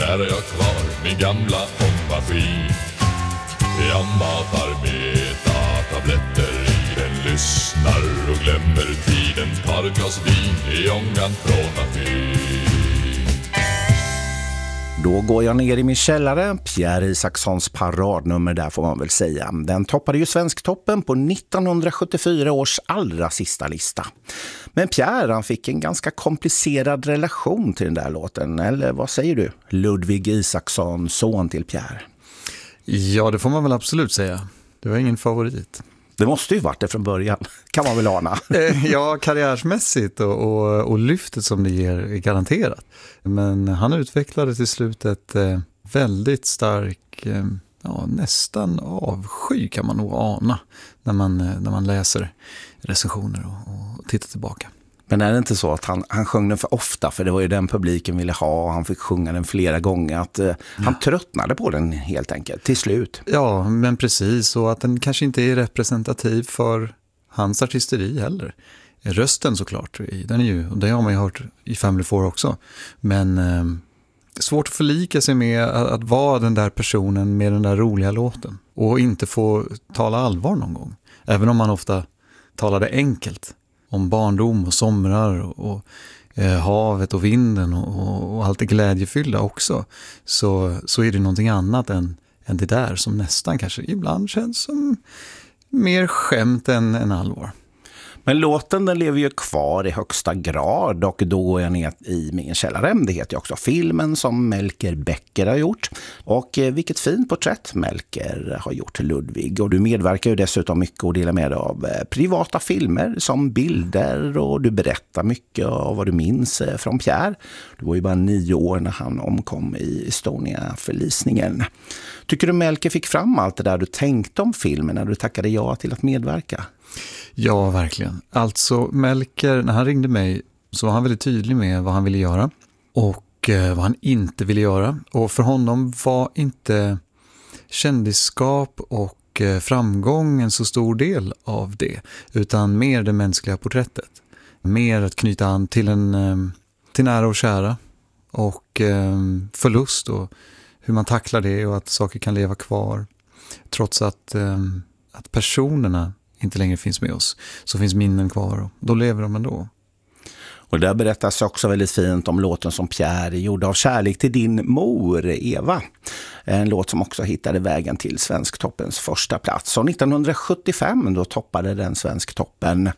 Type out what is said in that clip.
Här är jag kvar, min gamla ångmaskin. Jag matar med tabletter i den, lyssnar och glömmer tiden. Tar ett glas vin i ångan från Aten. Då går jag ner i min källare. Pierre Isakssons paradnummer där får man väl säga. Den toppade ju Svensktoppen på 1974 års allra sista lista. Men Pierre, han fick en ganska komplicerad relation till den där låten. Eller vad säger du? Ludvig Isaksson, son till Pierre. Ja, det får man väl absolut säga. Det var ingen favorit. Det måste ju varit det från början, kan man väl ana. Ja, karriärsmässigt och lyftet som det ger är garanterat. Men han utvecklade till slut ett väldigt stark, nästan avsky kan man nog ana när man läser recensioner och tittar tillbaka. Men är det inte så att han sjöng den för ofta, för det var ju den publiken ville ha och han fick sjunga den flera gånger, att han tröttnade på den helt enkelt till slut? Ja, men precis, och att den kanske inte är representativ för hans artisteri heller. Rösten såklart, den är ju, och det har man ju hört i Family Four också, men svårt att förlika sig med att vara den där personen med den där roliga låten och inte få tala allvar någon gång, även om man ofta talade enkelt om barndom och somrar och havet och vinden och allt det glädjefyllda också, så är det någonting annat än det där som nästan kanske ibland känns som mer skämt än allvar. Men låten den lever ju kvar i högsta grad, och då är jag ner i min källare. Det heter ju också filmen som Melker Becker har gjort. Och vilket fint porträtt Melker har gjort till Ludvig. Och du medverkar ju dessutom mycket och delar med dig av privata filmer som bilder, och du berättar mycket av vad du minns från Pierre. Du var ju bara 9 år när han omkom i Estonia-förlisningen. Tycker du Melker fick fram allt det där du tänkte om filmen när du tackade ja till att medverka? Ja, verkligen. Alltså Melker, när han ringde mig så var han väldigt tydlig med vad han ville göra och vad han inte ville göra. Och för honom var inte kändisskap och framgång en så stor del av det, utan mer det mänskliga porträttet. Mer att knyta an till nära och kära och förlust och hur man tacklar det och att saker kan leva kvar. Trots att personerna inte längre finns med oss, så finns minnen kvar och då lever de ändå. Och där berättas också väldigt fint om låten som Pierre gjorde av kärlek till din mor, Eva. En låt som också hittade vägen till Svensktoppens första plats. Och 1975 då toppade den Svensktoppen.